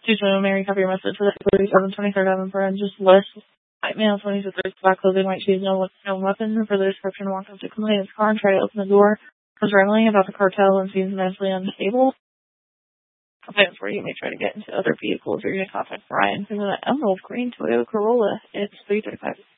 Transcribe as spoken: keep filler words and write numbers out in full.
Choose from Mary, copy your message for the thirty-seven twenty-third Avenue Friend. Just list white male, twenty to thirty, black clothing, white shoes, no, no weapon. For the description, walk up to complainant's car and try to open the door. Was rambling about the cartel and seems mentally unstable. Complainants where you may try to get into other vehicles or you can contact Brian. For the emerald green Toyota Corolla, it's three thirty-five.